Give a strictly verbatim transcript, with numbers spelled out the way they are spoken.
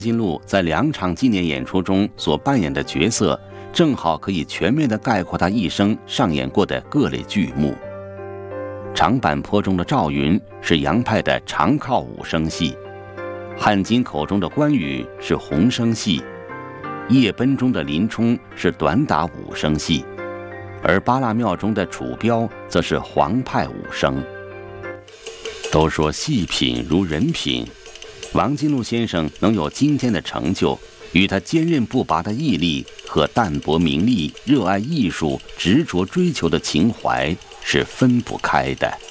金鹿在两场纪念演出中所扮演的角色，正好可以全面地概括他一生上演过的各类剧目。长坂坡中的赵云是杨派的长靠五声戏，汉津口中的关羽是红声戏，夜奔中的林冲是短打五声戏，而八腊庙中的楚标则是黄派五声。都说戏品如人品，王金鹿先生能有今天的成就，与他坚韧不拔的毅力和淡泊名利、热爱艺术、执着追求的情怀是分不开的。